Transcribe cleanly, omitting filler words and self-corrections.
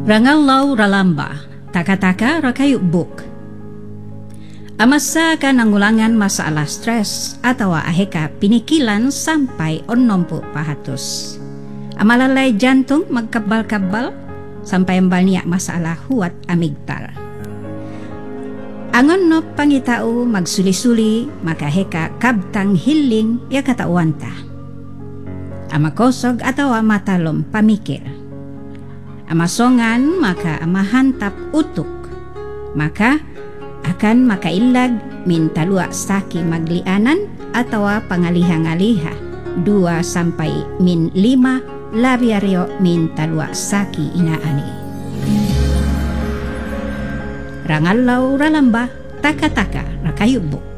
Rangallaw ralamba, taka-taka rakayubuk. Amasa ka nangulangan masalah stres atau aheka pinikilan sampai 60%. Amalalay jantung magkabal-kabal sampai embal niya masalah huat amigdal. Angon no pangitao magsuli-suli makaheka kabtang hiling ya katawanta. Amakosog atau amatalom pamikir. Amasongan maka amahantap utuk, maka akan makailag min talua saki maglianan atau pangaliha-ngaliha 2 sampai min 5 labiaryo min talua saki inaani. Rangallaw ralamba, taka-taka rakayubuk.